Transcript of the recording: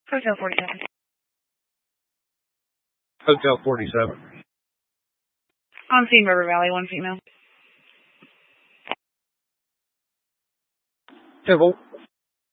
Hotel 47. Hotel 47. On scene, River Valley, 1 female. Civil.